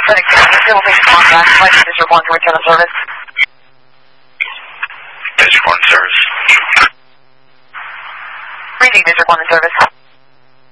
Frederick County, still takes contact. Flight District 1 to return the service. District 1 service. Reading District 1 in service.